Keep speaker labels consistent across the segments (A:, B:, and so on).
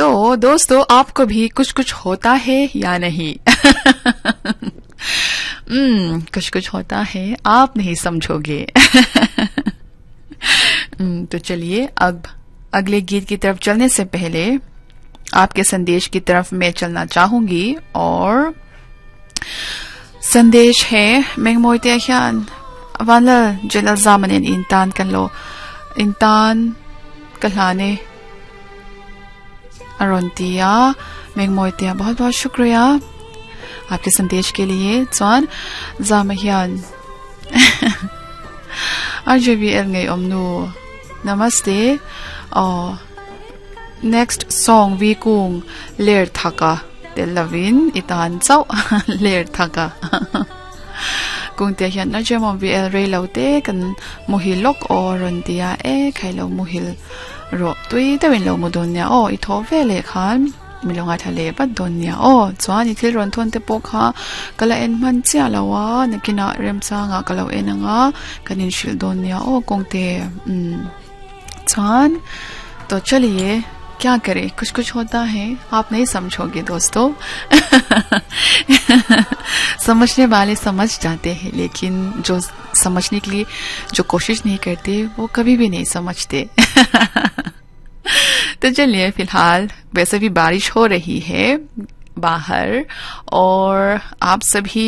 A: तो दोस्तों, आपको भी कुछ कुछ होता है या नहीं? कुछ कुछ होता है, आप नहीं समझोगे। तो चलिए, अब अगले गीत की तरफ चलने से पहले आपके संदेश की तरफ मैं चलना चाहूंगी। और संदेश है मेंगमोइते ह्यान वाला जलल जामनेन इंतान कलो इंतान कल्हाने अरोंतिया मेंगमोइते, बहुत बहुत शुक्रिया आपके संदेश के लिए। स्वान जामहियान अर्जुबी एलंगे ओमनु नमस्ते। और नेक्स्ट सॉन्ग वीकुंग लेर थाका तेलविन इतान साउ लेर थाका कुंते हियन नजम वी एल रे लौते कन मुहिलोक और रंतिया ए खैलो मुहिल रो तुई तविन लो मुदोन्या ओ इथो वेले खान मिलोंगा थले बदोन्या ओ स्वान इथिल रंथोन ते पोखा कला एन मनच्या लवा नकिना रेमसांगा कला एनंगा कनिन शिलदोन्या ओ कुंते स्वान। तो चलिए, क्या करें, कुछ कुछ होता है, आप नहीं समझोगे दोस्तों। समझने वाले समझ जाते हैं, लेकिन जो समझने के लिए जो कोशिश नहीं करते वो कभी भी नहीं समझते। तो चलिए, फिलहाल वैसे भी बारिश हो रही है बाहर, और आप सभी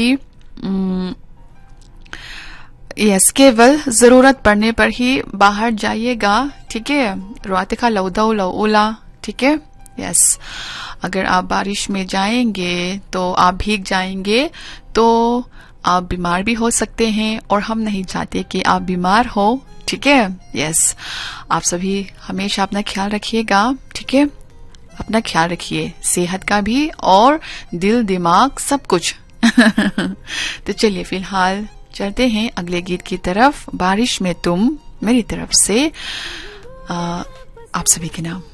A: यस केवल जरूरत पड़ने पर ही बाहर जाइएगा, ठीक है। रुआते का लौदा लौला, ठीक है। यस, अगर आप बारिश में जाएंगे तो आप भीग जाएंगे तो आप बीमार भी हो सकते हैं, और हम नहीं चाहते कि आप बीमार हो, ठीक है। यस, आप सभी हमेशा अपना ख्याल रखिएगा, ठीक है। अपना ख्याल रखिए, सेहत का भी और दिल दिमाग सब कुछ। तो चलिए, फिलहाल चलते हैं अगले गीत की तरफ। बारिश में तुम, मेरी तरफ से आप सभी के नाम।